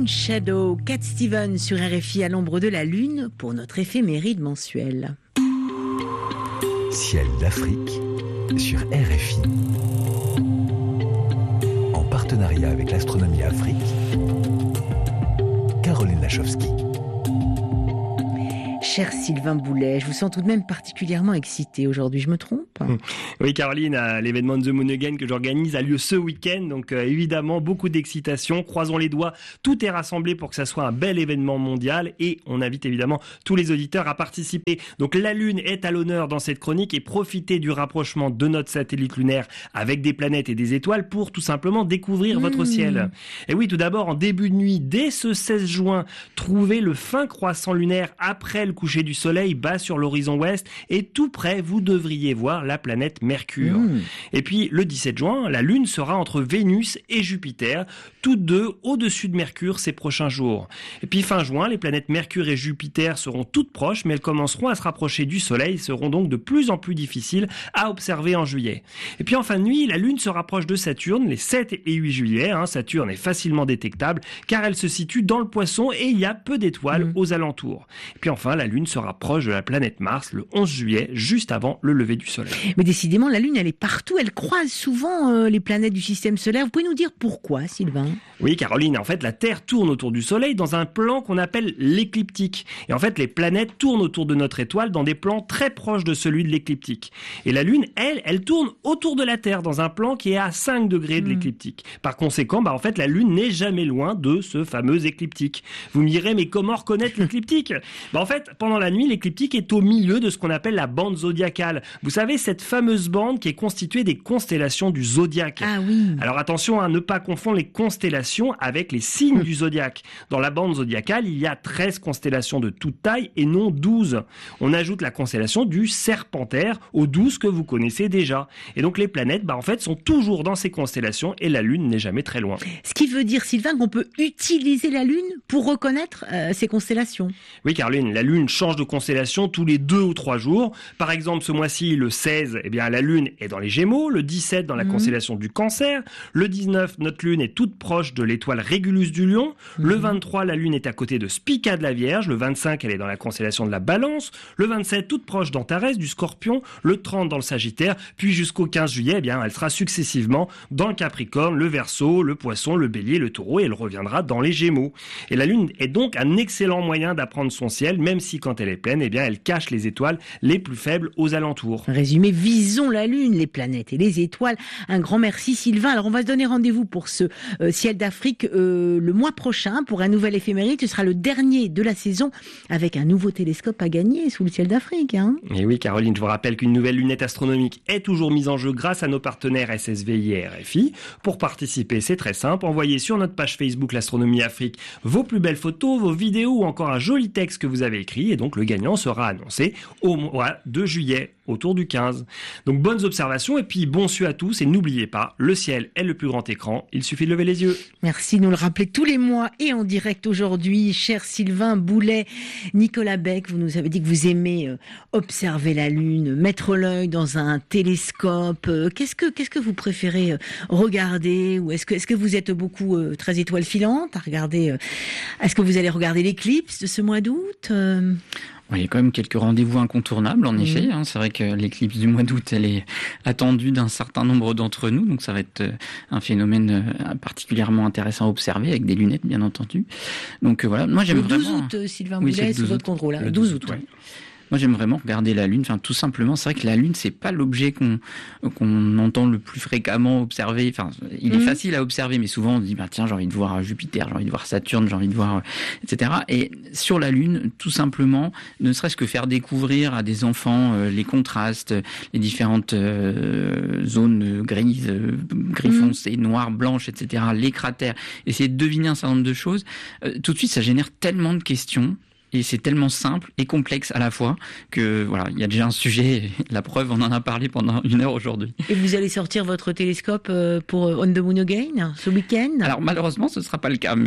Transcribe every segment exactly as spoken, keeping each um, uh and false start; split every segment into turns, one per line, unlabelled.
Shadow, Cat Stevens sur R F I à l'ombre de la Lune pour notre éphéméride mensuelle.
Ciel d'Afrique sur R F I. En partenariat avec l'Astronomie Afrique, Caroline Lachowski.
Cher Sylvain Boulet, je vous sens tout de même particulièrement excité aujourd'hui, je me trompe ?
Oui Caroline, l'événement The Moon Again que j'organise a lieu ce week-end, donc euh, évidemment beaucoup d'excitation, croisons les doigts, tout est rassemblé pour que ça soit un bel événement mondial et on invite évidemment tous les auditeurs à participer. Donc la Lune est à l'honneur dans cette chronique et profitez du rapprochement de notre satellite lunaire avec des planètes et des étoiles pour tout simplement découvrir mmh. votre ciel. Et oui, tout d'abord en début de nuit, dès ce seize juin, trouvez le fin croissant lunaire après le coucher du soleil bas sur l'horizon ouest et tout près vous devriez voir la planète Mercure. Mmh. Et puis le dix-sept juin, la Lune sera entre Vénus et Jupiter, toutes deux au-dessus de Mercure ces prochains jours. Et puis fin juin, les planètes Mercure et Jupiter seront toutes proches, mais elles commenceront à se rapprocher du soleil, seront donc de plus en plus difficiles à observer en juillet. Et puis en fin de nuit, la Lune se rapproche de Saturne les sept et huit juillet. Hein. Saturne est facilement détectable car elle se situe dans le Poisson et il y a peu d'étoiles mmh. aux alentours. Et puis enfin, la Lune se rapproche de la planète Mars le onze juillet, juste avant le lever du soleil.
Mais décidément, la Lune, elle est partout, elle croise souvent euh, les planètes du système solaire. Vous pouvez nous dire pourquoi, Sylvain ?
Oui, Caroline, en fait, la Terre tourne autour du Soleil dans un plan qu'on appelle l'écliptique. Et en fait, les planètes tournent autour de notre étoile dans des plans très proches de celui de l'écliptique. Et la Lune, elle, elle tourne autour de la Terre dans un plan qui est à cinq degrés de mmh. l'écliptique. Par conséquent, bah, en fait, la Lune n'est jamais loin de ce fameux écliptique. Vous me direz, mais comment reconnaître l'écliptique ? Bah, en fait, pendant la nuit, l'écliptique est au milieu de ce qu'on appelle la bande zodiacale. Vous savez, cette fameuse bande qui est constituée des constellations du zodiaque.
Ah oui.
Alors attention à ne pas confondre les constellations avec les signes du zodiaque. Dans la bande zodiacale, il y a treize constellations de toute taille et non douze. On ajoute la constellation du Serpentaire aux douze que vous connaissez déjà. Et donc les planètes, bah en fait, sont toujours dans ces constellations et la Lune n'est jamais très loin.
Ce qui veut dire, Sylvain, qu'on peut utiliser la Lune pour reconnaître euh, ces constellations.
Oui, Caroline, la Lune change de constellation tous les deux ou trois jours. Par exemple, ce mois-ci, le seize, eh bien, la Lune est dans les Gémeaux, le dix-sept dans la mmh. constellation du Cancer, le dix-neuf, notre Lune est toute proche de l'étoile Régulus du Lion, mmh. le vingt-trois, la Lune est à côté de Spica de la Vierge, le vingt-cinq, elle est dans la constellation de la Balance, le vingt-sept, toute proche d'Antares, du Scorpion, le trente dans le Sagittaire, puis jusqu'au quinze juillet, eh bien, elle sera successivement dans le Capricorne, le Verseau, le Poisson, le Bélier, le Taureau, et elle reviendra dans les Gémeaux. Et la Lune est donc un excellent moyen d'apprendre son ciel, même si quand elle est pleine, eh bien, elle cache les étoiles les plus faibles aux alentours.
Résumé, visons la Lune, les planètes et les étoiles. Un grand merci Sylvain. Alors on va se donner rendez-vous pour ce euh, ciel d'Afrique euh, le mois prochain pour un nouvel éphéméride. Ce sera le dernier de la saison avec un nouveau télescope à gagner sous le ciel d'Afrique. Hein.
Et oui Caroline, je vous rappelle qu'une nouvelle lunette astronomique est toujours mise en jeu grâce à nos partenaires S S V I et R F I. Pour participer, c'est très simple. Envoyez sur notre page Facebook l'Astronomie Afrique vos plus belles photos, vos vidéos ou encore un joli texte que vous avez écrit et donc le gagnant sera annoncé au mois de juillet, autour du quinze. Donc bonnes observations et puis bon su à tous et n'oubliez pas, le ciel est le plus grand écran, il suffit de lever les yeux.
Merci de nous le rappeler tous les mois et en direct aujourd'hui. Cher Sylvain Boulet, Nicolas Beck, vous nous avez dit que vous aimez euh, observer la Lune, mettre l'œil dans un télescope. Euh, qu'est-ce que, qu'est-ce que vous préférez euh, regarder ou est-ce que, est-ce que vous êtes beaucoup euh, très étoile filante à regarder euh, est-ce que vous allez regarder l'éclipse de ce mois d'août euh...
Oui, il y a quand même quelques rendez-vous incontournables, en mmh. effet. Hein. C'est vrai que l'éclipse du mois d'août, elle est attendue d'un certain nombre d'entre nous, donc ça va être un phénomène particulièrement intéressant à observer, avec des lunettes, bien entendu. Donc voilà, moi j'aime
vraiment... Le douze
vraiment...
août, Sylvain oui, Boulet, sous votre contrôle. Hein. Le douze août, oui.
Moi, j'aime vraiment regarder la Lune. Enfin, tout simplement, c'est vrai que la Lune, c'est pas l'objet qu'on qu'on entend le plus fréquemment observer. Enfin, il est mmh. facile à observer, mais souvent on se dit, bah tiens, j'ai envie de voir Jupiter, j'ai envie de voir Saturne, j'ai envie de voir, et cetera. Et sur la Lune, tout simplement, ne serait-ce que faire découvrir à des enfants euh, les contrastes, les différentes euh, zones grises, euh, gris foncé, mmh. noir, blanche, et cetera. Les cratères, essayer de deviner un certain nombre de choses. Euh, tout de suite, ça génère tellement de questions. Et c'est tellement simple et complexe à la fois que voilà, il y a déjà un sujet. La preuve, on en a parlé pendant une heure aujourd'hui.
Et vous allez sortir votre télescope pour On the Moon Again ce week-end ?
Alors malheureusement, ce ne sera pas le cas, mais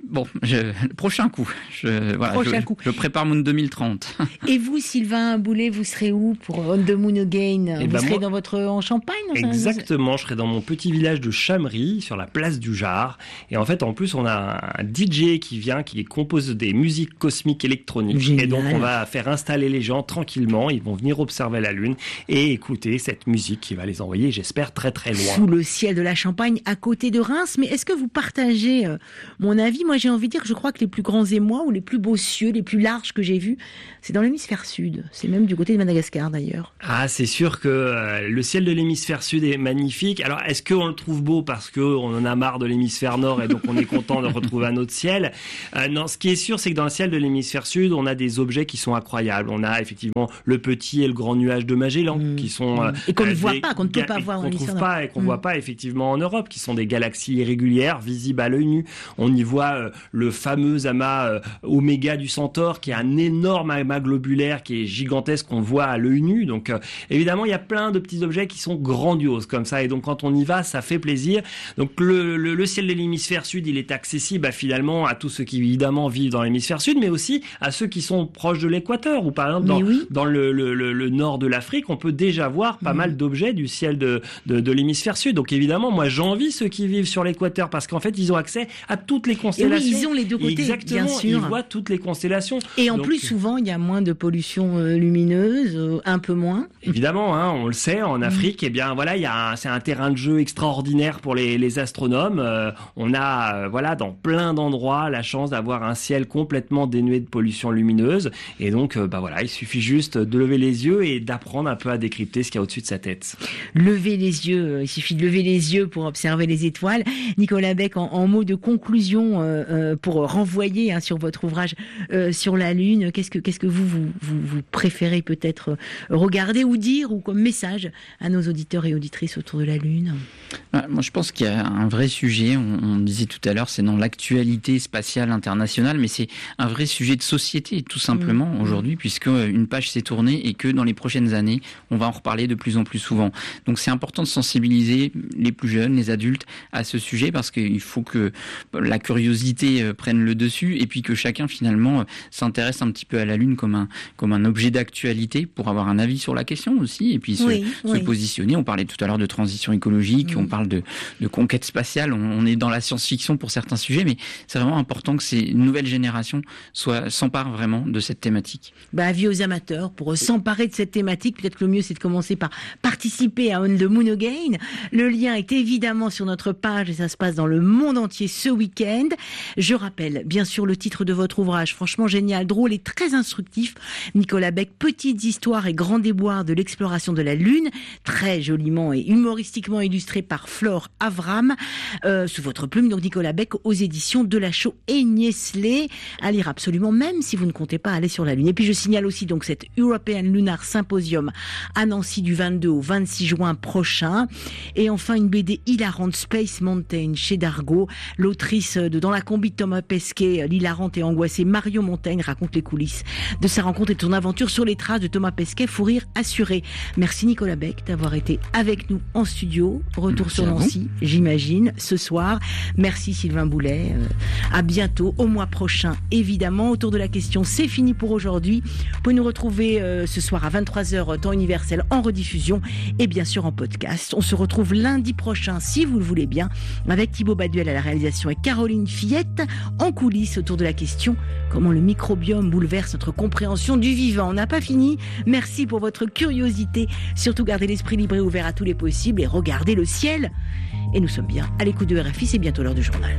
Bon, je, le prochain coup. Je, voilà,
prochain
je,
coup.
je prépare mon deux mille trente.
Et vous, Sylvain Boulet, vous serez où pour On the Moon Again?
Eh
Vous
ben
serez
moi-
dans votre en Champagne dans un-
Exactement, je serai dans mon petit village de Chamery, sur la place du Jard. Et en fait, en plus, on a un D J qui vient, qui compose des musiques cosmiques électroniques.
Génial.
Et donc, on va faire installer les gens tranquillement. Ils vont venir observer la Lune et écouter cette musique qui va les envoyer, j'espère, très très loin.
Sous le ciel de la Champagne, à côté de Reims. Mais est-ce que vous partagez euh, mon avis? Moi, j'ai envie de dire que je crois que les plus grands émois ou les plus beaux cieux, les plus larges que j'ai vus, c'est dans l'hémisphère sud. C'est même du côté de Madagascar, d'ailleurs.
Ah, c'est sûr que euh, le ciel de l'hémisphère sud est magnifique. Alors, est-ce qu'on le trouve beau parce qu'on en a marre de l'hémisphère nord et donc on est content de retrouver un autre ciel? euh, Non, ce qui est sûr, c'est que dans le ciel de l'hémisphère sud, on a des objets qui sont incroyables. On a effectivement le petit et le grand nuage de Magellan,
Mmh.
qui sont euh,
Et qu'on ne
euh,
voit
des
pas, qu'on ne peut
ga-
pas
et
voir dans
qu'on
l'hémisphère
trouve
nord.
pas et qu'on
Mmh.
voit pas effectivement en Europe, qui sont des galaxies irrégulières, visibles à l'œil nu. On y voit euh, le fameux amas euh, Oméga du Centaure, qui est un énorme amas globulaire, qui est gigantesque, qu'on voit à l'œil nu. Donc euh, évidemment, il y a plein de petits objets qui sont grandioses comme ça, et donc quand on y va, ça fait plaisir. Donc le, le, le ciel de l'hémisphère sud, il est accessible bah, finalement à tous ceux qui évidemment vivent dans l'hémisphère sud, mais aussi à ceux qui sont proches de l'équateur, ou par exemple dans,
Mais oui.
dans le, le, le, le nord de l'Afrique, on peut déjà voir pas
Mmh.
mal d'objets du ciel de, de, de l'hémisphère sud. Donc évidemment, moi j'envie ceux qui vivent sur l'équateur, parce qu'en fait, ils ont accès à toutes les
Et oui,
constellations.
ils ont les deux côtés,
Exactement,
bien sûr.
ils voient toutes les constellations.
Et en
Donc,
plus, souvent, il y a moins de pollution euh, lumineuse, euh, un peu moins.
Évidemment, hein, on le sait, en Afrique, eh bien voilà, il y a un- c'est un terrain de jeu extraordinaire pour les, les astronomes. Euh, on a, euh, voilà, dans plein d'endroits, la chance d'avoir un ciel complètement dénué de pollution lumineuse. Et donc, euh, bah voilà, il suffit juste de lever les yeux et d'apprendre un peu à décrypter ce qu'il y a au-dessus de sa tête.
Lever les yeux, euh, il suffit de lever les yeux pour observer les étoiles. Nicolas Beck, en, en mots de conclusion, euh, euh, pour renvoyer hein, sur votre ouvrage euh, sur la Lune, qu'est-ce que, qu'est-ce que vous, vous, vous, vous préférez peut-être euh, regarder ou dire, ou comme message à nos auditeurs et auditrices autour de la Lune?
Ouais, moi, je pense qu'il y a un vrai sujet, on, on disait tout à l'heure, c'est dans l'actualité spatiale internationale, mais c'est un vrai sujet de société, tout simplement,
Mmh.
aujourd'hui, puisque une page s'est tournée et que dans les prochaines années, on va en reparler de plus en plus souvent. Donc, c'est important de sensibiliser les plus jeunes, les adultes, à ce sujet, parce qu'il faut que la curiosité prenne le dessus, et puis que chacun, finalement, s'intéresse un petit peu à la Lune comme un, comme un objet d'actualité, pour avoir un avis sur la question aussi, et puis se,
Oui,
se
oui.
positionner. On parlait tout à l'heure de transition écologique,
Mmh.
on parle de, de conquête spatiale, on, on est dans la science-fiction pour certains sujets, mais c'est vraiment important que ces nouvelles générations soient, s'emparent vraiment de cette thématique.
Bah, avis aux amateurs, pour s'emparer de cette thématique, peut-être que le mieux c'est de commencer par participer à On the Moon Again. Le lien est évidemment sur notre page et ça se passe dans le monde entier ce week-end. Je rappelle bien sûr le titre de votre ouvrage, franchement génial, drôle et très instructif. Nicolas Beck, Petites histoires et grands déboires de l'exploration de la Lune, très joliment et humoristiquement illustré par Flore Avram, euh, sous votre plume, donc Nicolas Beck, aux éditions de la Chaux et Niesley, à lire absolument, même si vous ne comptez pas aller sur la Lune. Et puis je signale aussi donc cet European Lunar Symposium à Nancy du vingt-deux au vingt-six juin prochain. Et enfin une B D hilarante, Space Mountain chez Dargaud. L'autrice de Dans la combi de Thomas Pesquet, l'hilarante et angoissée Mario Montaigne raconte les coulisses de sa rencontre et de son aventure sur les traces de Thomas Pesquet, fou rire assuré. Merci Nicolas Beck d'avoir été avec nous en studio. Retour
Merci
sur
à vous.
Nancy, j'imagine, ce soir. Merci Sylvain Boulet. Euh, à bientôt, au mois prochain, évidemment. Autour de la question, c'est fini pour aujourd'hui. Vous pouvez nous retrouver euh, ce soir à vingt-trois heures, temps universel, en rediffusion et bien sûr en podcast. On se retrouve lundi prochain, si vous le voulez bien, avec Thibaut Baduel à la réalisation et Caroline Fillette en coulisses autour de la question comment le microbiome bouleverse notre compréhension du vivant. On n'a pas fini. Merci pour votre curiosité. Surtout gardez l'esprit libre et ouvert à tous les possibles et regardez le ciel. Et nous sommes bien à l'écoute de R F I, c'est bientôt l'heure du journal.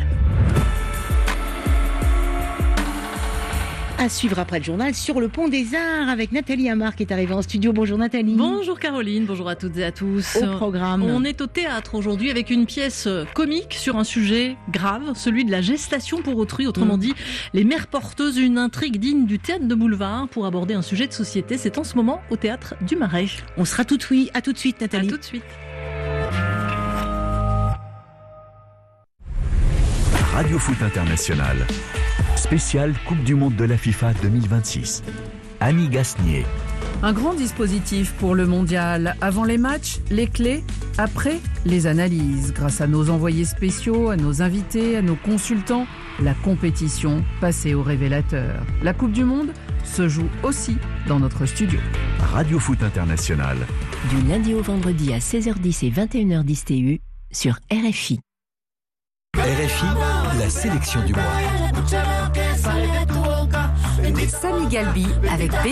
À suivre après le journal sur le pont des Arts avec Nathalie Amar qui est arrivée en studio. Bonjour Nathalie.
Bonjour Caroline, bonjour à toutes et à tous.
Au programme.
On est au théâtre aujourd'hui avec une pièce comique sur un sujet grave, celui de la gestation pour autrui, autrement
Mmh.
dit les mères porteuses, une intrigue digne du théâtre de boulevard pour aborder un sujet de société. C'est en ce moment au théâtre du Marais.
On sera tout oui. À tout de suite Nathalie.
À tout de suite.
Radio Foot International. Spécial Coupe du Monde de la FIFA deux mille vingt-six. Annie Gasnier.
Un grand dispositif pour le mondial. Avant les matchs, les clés, après les analyses. Grâce à nos envoyés spéciaux, à nos invités, à nos consultants, la compétition passée au révélateur. La Coupe du Monde se joue aussi dans notre studio.
Radio Foot International.
Du lundi au vendredi à seize heures dix et vingt et une heures dix T U sur R F I.
R F I, la sélection du mois.
Samy Galbi avec